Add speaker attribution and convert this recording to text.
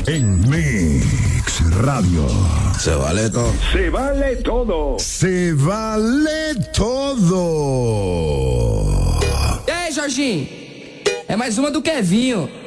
Speaker 1: En Mix Radio.
Speaker 2: Se vale todo.
Speaker 1: Se vale todo. Se vale todo.
Speaker 3: E aí, Jorginho? É mais uma do Kevinho.